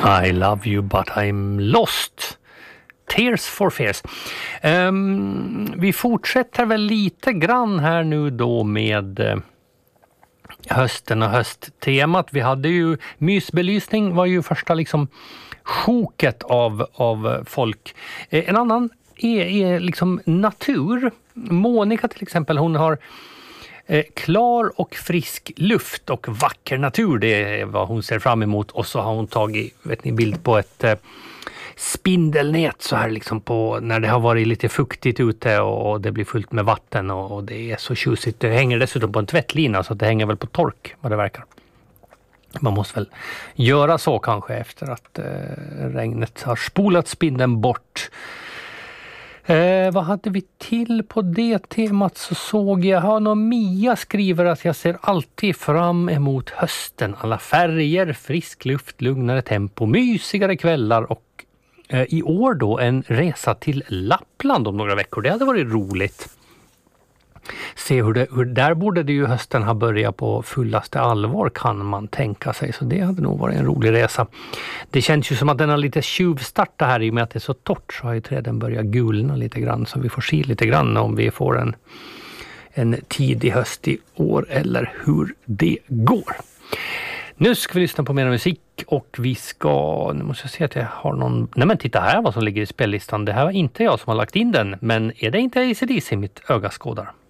I love you but I'm lost. Tears for Fears. Vi fortsätter väl lite grann här nu då med hösten och hösttemat. Vi hade ju mysbelysning var ju första liksom sjoket av folk. En annan är liksom natur. Monica till exempel, hon har klar och frisk luft och vacker natur. Det är vad hon ser fram emot. Och så har hon tagit bild på ett spindelnät så här liksom på när det har varit lite fuktigt ute och det blir fullt med vatten och det är så tjusigt. Det hänger dessutom på en tvättlina så att det hänger väl på tork vad det verkar. Man måste väl göra så kanske efter att regnet har spolat spindeln bort. Vad hade vi till på det temat så såg jag Mia skriver att jag ser alltid fram emot hösten. Alla färger, frisk luft, lugnare tempo, mysigare kvällar och i år då en resa till Lappland om några veckor. Det hade varit roligt. Se hur där borde det ju hösten ha börjat på fullaste allvar kan man tänka sig. Så det hade nog varit en rolig resa. Det känns ju som att den har lite tjuvstartat här i och med att det är så torrt så har ju träden börjat gulna lite grann. Så vi får se lite grann om vi får en tidig höst i år eller hur det går. Nu ska vi lyssna på mer musik och vi ska, nu måste jag se att jag har någon, nej men titta här vad som ligger i spellistan. Det här var inte jag som har lagt in den, men är det inte AC/DC mitt öga skådar?